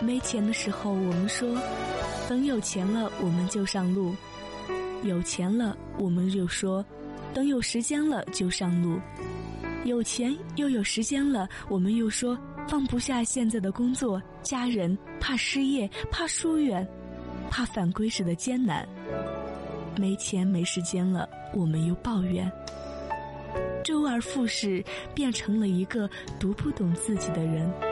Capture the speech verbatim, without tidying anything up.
没钱的时候我们说，等有钱了我们就上路；有钱了我们就说，等有时间了就上路；有钱又有时间了，我们又说放不下现在的工作、家人，怕失业，怕疏远，怕返归时的艰难。没钱没时间了，我们又抱怨，周而复始，变成了一个读不懂自己的人。